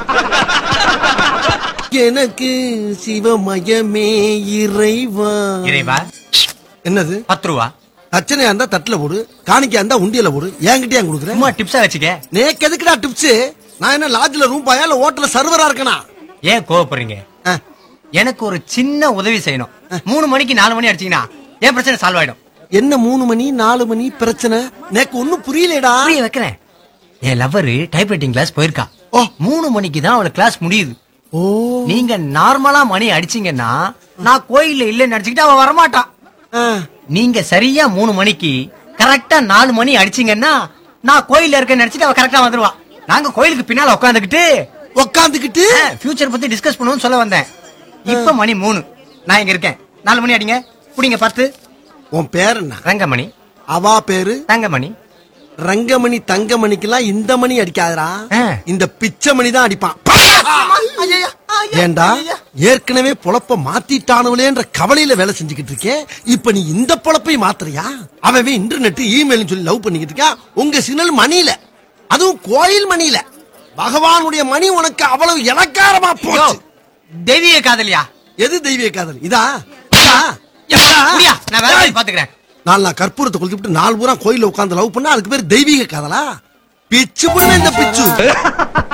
எனக்கு சிவமயமே இறைவா. இறைவா என்னது? 10 ரூபா. அச்சனையா இருந்தா தட்டுல போடு, காணிக்கையா இருந்தா உண்டியல போடு. என்கிட்ட ஏன் கொடுக்குறேன்? சும்மா டிப்ஸா வச்சுக்க. நேக்கு எதுக்குடா டிப்ஸ்? நான் என்ன லாட்ஜ்ல ரூம் பாயா இல்ல ஹோட்டல்ல சர்வரா இருக்கனா? ஏன் கோவப்படுறீங்க? எனக்கு ஒரு சின்ன உதவி செய்யணும். 3 மணிக்கு 4 மணி அடிச்சீங்கன்னா ஏன் பிரச்சனை சால்வ் ஆயிடும். என்ன 3 மணி 4 மணி பிரச்சனை? நேக்கு ஒண்ணும் புரியலடா. புரிய வைக்கிறேன். என் லவ்வர் டைப்ரைட்டிங் கிளாஸ் போயிருக்கா. 3 மணிக்கு தான் அவள கிளாஸ் முடியுது. ஓ, நீங்க நார்மலா மணி அடிச்சீங்கன்னா நான் கோயில்ல இல்லன்னு நினைச்சுக்கிட்டு அவ வரமாட்டா. நீங்க சரியா 3 மணிக்கு கரெக்டா 4 மணி அடிச்சீங்கன்னா நான் கோயில்ல இருக்கேன்னு நினைச்சிட்டு அவ கரெக்டா வந்துருவா. நாங்க கோயிலுக்கு பின்னால உட்காந்துக்கிட்டு ஃபியூச்சர் பத்தி டிஸ்கஸ் பண்ணுவோம் சொல்ல வந்தேன். இப்ப மணி 3, நான் இங்க இருக்கேன். 4 மணி அடிங்க. புடிங்க 10. உன் பேர் என்ன? ரங்கமணி. அவா பேரு தங்கமணி. ரங்கமணி தங்கமணிக்கெல்லாம் இந்த மணி அடிக்காதடா, இந்த பிச்சை மணி தான் அடிப்பான். ஏண்டா ஏற்கனவே பொழப்ப மாத்திட்டானவளேன்ற கவலையில வேலை செஞ்சுக்கிட்டு இருக்கேன். இப்ப நீ இந்த பொழப்பை மாத்துறியா? அவன் இன்டர்நெட் இமெயில் சொல்லி லவ் பண்ணிக்கிட்டு இருக்கா. உங்க சிக்னல் மணியில, அதுவும் கோயில் மணியில. பகவானுடைய மணி உனக்கு அவ்வளவு இலக்காரமா போச்சு. தெய்வீக காதலியா? எது தெய்வீக காதல்? இதா நான் வேற பாத்துக்கிறேன். நான் கற்பூரத்தை கொளுத்திவிட்டு 4 பூரா கோயில உட்கார்ந்து லவ் பண்ணா அதுக்கு பேர் தெய்வீக காதலா? பிச்சு பண்ண இந்த பிச்சு.